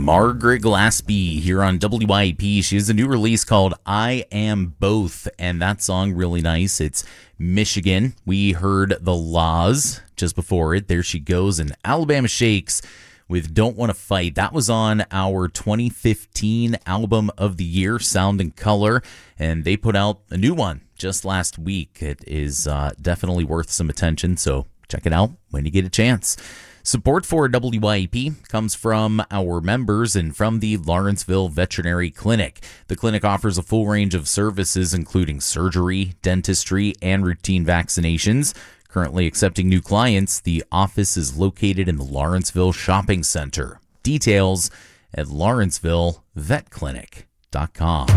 Margaret Glaspie here on WYAP. She has a new release called I Am Both, and that song really nice. It's Michigan. We heard The Laws just before it. There she goes, and Alabama Shakes with Don't Want to Fight. That was on our 2015 Album of the Year, Sound and Color, and they put out a new one just last week. It is definitely worth some attention, so check it out when you get a chance. Support for WYAP comes from our members and from the Lawrenceville Veterinary Clinic. The clinic offers a full range of services, including surgery, dentistry, and routine vaccinations. Currently accepting new clients, the office is located in the Lawrenceville Shopping Center. Details at lawrencevillepetclinic.com.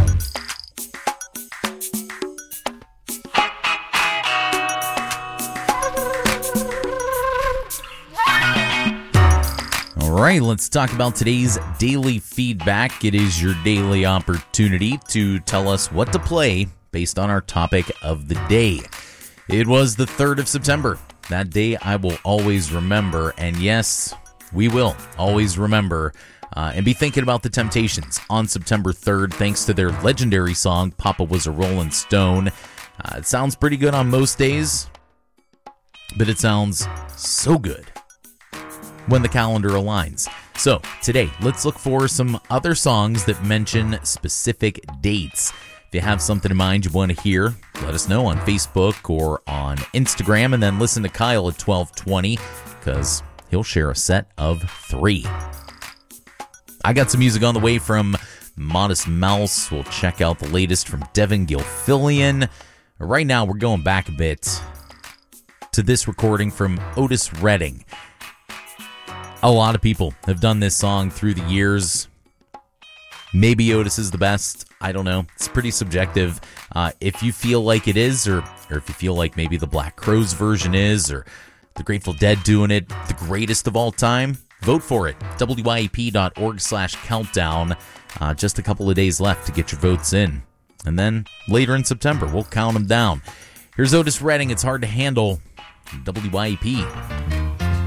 All right, let's talk about today's daily feedback. It is your daily opportunity to tell us what to play based on our topic of the day. It was the 3rd of September. That day I will always remember. And yes, we will always remember and be thinking about the Temptations on September 3rd, thanks to their legendary song, Papa Was a Rollin' Stone. It sounds pretty good on most days, but it sounds so good when the calendar aligns. So today, let's look for some other songs that mention specific dates. If you have something in mind you want to hear, let us know on Facebook or on Instagram, and then listen to Kyle at 12:20 because he'll share a set of 3. I got some music on the way from Modest Mouse. We'll check out the latest from Devin Gilfillian. Right now, we're going back a bit to this recording from Otis Redding. A lot of people have done this song through the years. Maybe Otis is the best. I don't know. It's pretty subjective. If you feel like it is, or if you feel like maybe the Black Crowes version is, or the Grateful Dead doing it the greatest of all time, vote for it. WYAP.org/countdown. Just a couple of days left to get your votes in. And then later in September, we'll count them down. Here's Otis Redding. It's Hard to Handle. WYAP.